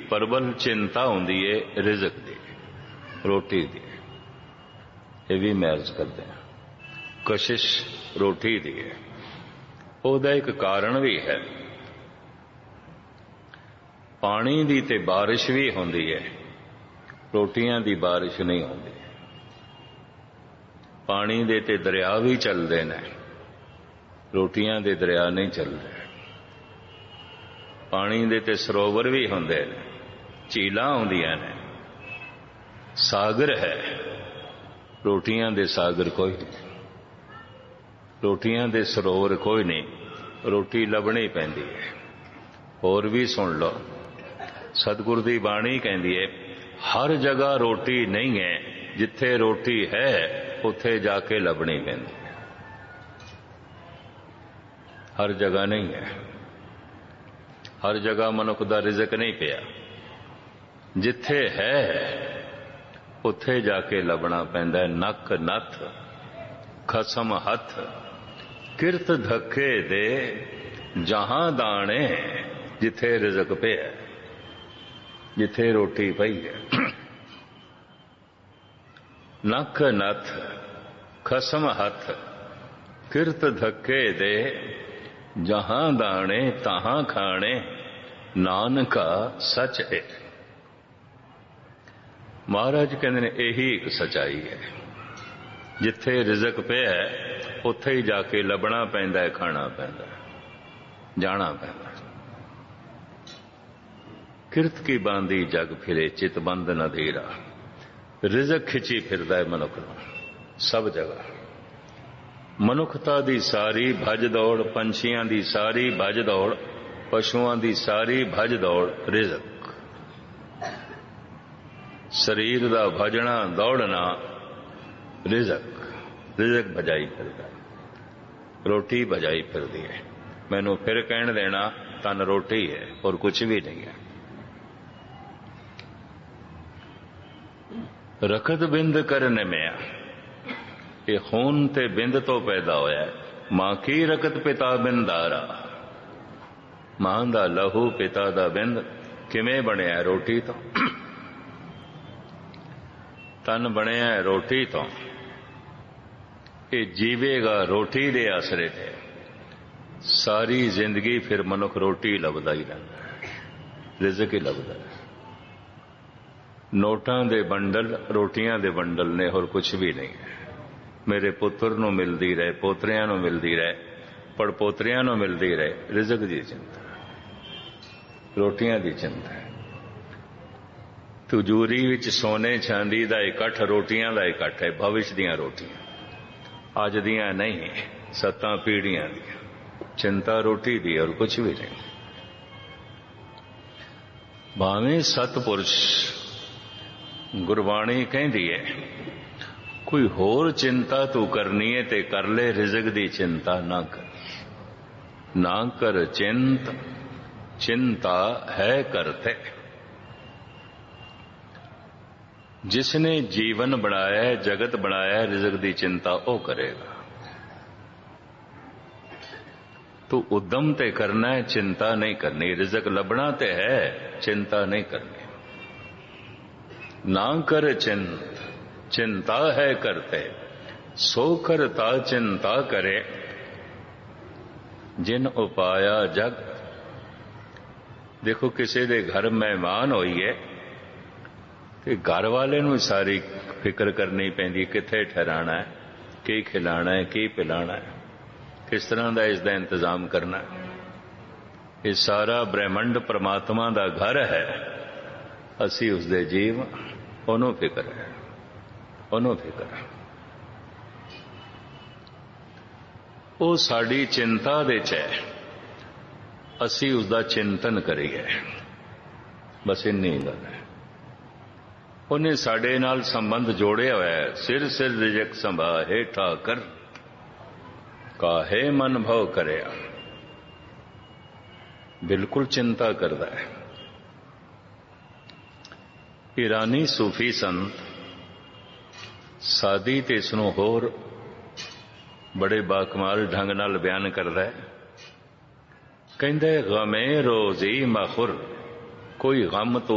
ਪ੍ਰਬਲ ਚਿੰਤਾ ਹੁੰਦੀ ਏ ਰਿਜ਼ਕ ਦੀ, ਰੋਟੀ ਦੀ। ਇਹ ਵੀ ਮੈਂ ਅਰਜ਼ ਕਰਦੇ ਹਾਂ, ਕਸ਼ਿਸ਼ ਰੋਟੀ ਦੀ ਹੈ। ਉਹਦਾ ਇੱਕ ਕਾਰਨ ਵੀ ਹੈ। ਪਾਣੀ ਦੀ ਤੇ ਬਾਰਿਸ਼ ਵੀ ਹੁੰਦੀ ਹੈ, ਰੋਟੀਆਂ ਦੀ ਬਾਰਿਸ਼ ਨਹੀਂ ਹੁੰਦੀ। ਪਾਣੀ ਦੇ ਤੇ ਦਰਿਆ ਵੀ ਚੱਲਦੇ ਨੇ, ਰੋਟੀਆਂ ਦੇ ਦਰਿਆ ਨਹੀਂ ਚੱਲਦੇ। ਪਾਣੀ ਦੇ ਤੇ ਸਰੋਵਰ ਵੀ ਹੁੰਦੇ ਨੇ, ਝੀਲਾਂ ਹੁੰਦੀਆਂ ਨੇ, ਸਾਗਰ ਹੈ। ਰੋਟੀਆਂ ਦੇ ਸਾਗਰ ਕੋਈ ਨਹੀਂ, ਰੋਟੀਆਂ ਦੇ ਸਰੋਵਰ ਕੋਈ ਨਹੀਂ। ਰੋਟੀ ਲੱਭਣੀ ਪੈਂਦੀ ਹੈ। ਹੋਰ ਵੀ ਸੁਣ ਲਓ, ਸਤਿਗੁਰ ਦੀ ਬਾਣੀ ਕਹਿੰਦੀ ਹੈ ਹਰ ਜਗ੍ਹਾ ਰੋਟੀ ਨਹੀਂ ਹੈ, ਜਿੱਥੇ ਰੋਟੀ ਹੈ ਉੱਥੇ ਜਾ ਕੇ ਲੱਭਣੀ ਪੈਂਦੀ ਹੈ। ਹਰ ਜਗ੍ਹਾ ਨਹੀਂ ਹੈ, ਹਰ ਜਗ੍ਹਾ ਮਨੁੱਖ ਦਾ ਰਿਜ਼ਕ ਨਹੀਂ ਪਿਆ। ਜਿੱਥੇ ਹੈ ਉੱਥੇ ਜਾ ਕੇ ਲੱਭਣਾ ਪੈਂਦਾ। ਨੱਕ ਨੱਥ ਖਸਮ ਹੱਥ, ਕਿਰਤ ਧੱਕੇ ਦੇ ਜਹਾਂ ਦਾਣੇ। ਜਿੱਥੇ ਰਿਜ਼ਕ ਪਿਆ, ਜਿੱਥੇ ਰੋਟੀ ਪਈ ਹੈ। ਨੱਕ ਨੱਥ ਖਸਮ ਹੱਥ, ਕਿਰਤ ਧੱਕੇ ਦੇ ਜਹਾਂ ਦਾਣੇ। ਤਹਾਂ ਖਾਣੇ ਨਾਨਕਾ ਸੱਚ ਹੈ। ਮਹਾਰਾਜ ਕਹਿੰਦੇ ਨੇ ਇਹੀ ਇੱਕ ਸਚਾਈ ਹੈ। ਜਿੱਥੇ ਰਿਜ਼ਕ ਪਿਆ ਉੱਥੇ ਹੀ ਜਾ ਕੇ ਲੱਭਣਾ ਪੈਂਦਾ ਹੈ, ਖਾਣਾ ਪੈਂਦਾ, ਜਾਣਾ ਪੈਂਦਾ। ਕਿਰਤ ਕੀ ਬਾਂਦੀ ਜਗ ਫਿਰੇ, ਚਿਤ ਬੰਦ ਨ ਧੀਰਾ। ਰਿਜ਼ਕ ਖਿੱਚੀ ਫਿਰਦਾ ਹੈ ਮਨੁੱਖ ਨੂੰ ਸਭ ਜਗ੍ਹਾ। ਮਨੁੱਖਤਾ ਦੀ ਸਾਰੀ ਭੱਜ ਦੌੜ, ਪੰਛੀਆਂ ਦੀ ਸਾਰੀ ਭੱਜ ਦੌੜ, ਪਸ਼ੂਆਂ ਦੀ ਸਾਰੀ ਭੱਜ ਦੌੜ ਰਿਜ਼ਕ। ਸਰੀਰ ਦਾ ਭਜਣਾ ਦੌੜਨਾ ਰਿਜ਼ਕ। ਰਿਜ਼ਕ ਭਜਾਈ ਫਿਰਦਾ, ਰੋਟੀ ਭਜਾਈ ਫਿਰਦੀ ਹੈ। ਮੈਨੂੰ ਫਿਰ ਕਹਿਣ ਦੇਣਾ ਤਨ ਰੋਟੀ ਹੈ, ਹੋਰ ਕੁਝ ਵੀ ਨਹੀਂ ਹੈ। ਰਖਤ ਬਿੰਦ ਕਰ ਨਿਮਿਆ, ਇਹ ਖੂਨ ਤੇ ਬਿੰਦ ਤੋਂ ਪੈਦਾ ਹੋਇਆ ਹੈ। ਮਾਂ ਕੀ ਰਕਤ ਪਿਤਾ ਬਿੰਦਾਰਾ। ਮਾਂ ਦਾ ਲਹੂ ਪਿਤਾ ਦਾ ਬਿੰਦ ਕਿਵੇਂ ਬਣਿਆ? ਰੋਟੀ ਤੋਂ। ਤਨ ਬਣਿਆ ਰੋਟੀ ਤੋਂ। ਇਹ ਜੀਵੇਗਾ ਰੋਟੀ ਦੇ ਆਸਰੇ ਤੇ। ਸਾਰੀ ਜ਼ਿੰਦਗੀ ਫਿਰ ਮਨੁੱਖ ਰੋਟੀ ਲੱਭਦਾ ਹੀ ਰਹਿੰਦਾ, ਰਿਜ਼ਕ ਹੀ ਲੱਭਦਾ। ਨੋਟਾਂ ਦੇ ਬੰਡਲ ਰੋਟੀਆਂ ਦੇ ਬੰਡਲ ਨੇ, ਹੋਰ ਕੁਝ ਵੀ ਨਹੀਂ ਹੈ। ਮੇਰੇ ਪੁੱਤਰ ਨੂੰ ਮਿਲਦੀ ਰਹੇ, ਪੋਤਰਿਆਂ ਨੂੰ ਮਿਲਦੀ ਰਹੇ, ਪੜਪੋਤਰਿਆਂ ਨੂੰ ਮਿਲਦੀ ਰਹੇ। ਰਿਜ਼ਕ ਦੀ ਚਿੰਤਾ, ਰੋਟੀਆਂ ਦੀ ਚਿੰਤਾ ਹੈ। ਤਿਜੋਰੀ ਵਿੱਚ ਸੋਨੇ ਚਾਂਦੀ ਦਾ ਇਕੱਠ, ਰੋਟੀਆਂ ਦਾ ਇਕੱਠ ਹੈ। ਭਵਿਸ਼ ਦੀਆਂ ਰੋਟੀਆਂ, ਅੱਜ ਦੀਆਂ ਨਹੀਂ, 7 ਪੀੜ੍ਹੀਆਂ ਦੀਆਂ। ਚਿੰਤਾ ਰੋਟੀ ਦੀ, ਔਰ ਕੁਝ ਵੀ ਨਹੀਂ। ਭਾਵੇਂ ਸਤਪੁਰਸ਼ ਗੁਰਬਾਣੀ ਕਹਿੰਦੀ ਹੈ ਕੋਈ ਹੋਰ ਚਿੰਤਾ ਤੂੰ ਕਰਨੀ ਹੈ ਤੇ ਕਰ ਲੈ, ਰਿਜ਼ਕ ਦੀ ਚਿੰਤਾ ਨਾ ਕਰ। ਨਾ ਕਰ ਚਿੰਤ, ਚਿੰਤਾ ਹੈ ਕਰਤੇ। ਜਿਸਨੇ ਜੀਵਨ ਬਣਾਇਆ, ਜਗਤ ਬਣਾਇਆ, ਰਿਜ਼ਕ ਦੀ ਚਿੰਤਾ ਉਹ ਕਰੇਗਾ। ਤੂੰ ਉਦਮ ਤੇ ਕਰਨਾ ਹੈ, ਚਿੰਤਾ ਨਹੀਂ ਕਰਨੀ। ਰਿਜ਼ਕ ਲੱਭਣਾ ਤੇ ਹੈ, ਚਿੰਤਾ ਨਹੀਂ ਕਰਨੀ। ਨਾ ਕਰ ਚਿੰਤ, ਚਿੰਤਾ ਹੈ ਕਰਤੇ। ਸੋ ਕਰਤਾ ਚਿੰਤਾ ਕਰੇ, ਜਿਨ ਉਪਾਇਆ ਜਗ। ਦੇਖੋ, ਕਿਸੇ ਦੇ ਘਰ ਮਹਿਮਾਨ ਹੋਈਏ ਤੇ ਘਰ ਵਾਲੇ ਨੂੰ ਸਾਰੀ ਫਿਕਰ ਕਰਨੀ ਪੈਂਦੀ, ਕਿੱਥੇ ਠਹਿਰਾਣਾ ਹੈ, ਕੀ ਖਿਲਾਣਾ ਹੈ, ਕੀ ਪਿਲਾਣਾ ਹੈ, ਕਿਸ ਤਰ੍ਹਾਂ ਦਾ ਇਸ ਦਾ ਇੰਤਜ਼ਾਮ ਕਰਨਾ ਹੈ। ਇਹ ਸਾਰਾ ਬ੍ਰਹਿਮੰਡ ਪਰਮਾਤਮਾ ਦਾ ਘਰ ਹੈ। ਅਸੀਂ ਉਸਦੇ ਜੀਵ, ਉਹਨੂੰ ਫਿਕਰ ਹੈ, ਉਹਨੂੰ ਫਿਕਰ ਹੈ। ਉਹ ਸਾਡੀ ਚਿੰਤਾ ਦੇ ਚ ਹੈ, ਅਸੀਂ ਉਸਦਾ ਚਿੰਤਨ ਕਰੀਏ, ਬਸ ਇੰਨੀ ਗੱਲ ਹੈ। ਉਹਨੇ ਸਾਡੇ ਨਾਲ ਸੰਬੰਧ ਜੋੜਿਆ ਹੋਇਆ ਹੈ। ਸਿਰ ਸਿਰ ਰਿਜਕ ਸੰਭਾਹੇ ਠਾਕਰ, ਕਾਹੇ ਮਨ ਭਉ ਕਰਿਆ। ਬਿਲਕੁਲ ਚਿੰਤਾ ਕਰਦਾ ਹੈ। ਈਰਾਨੀ ਸੂਫੀ ਸੰਤ ਸਾਦੀ ਤੇ ਇਸ ਨੂੰ ਹੋਰ ਬੜੇ ਬਾਕਮਾਲ ਢੰਗ ਨਾਲ ਬਿਆਨ ਕਰਦਾ ਹੈ। ਕਹਿੰਦੇ ਗਮੇ ਰੋਜ਼ੀ ਮਖੁਰ, ਕੋਈ ਗਮ ਤੋਂ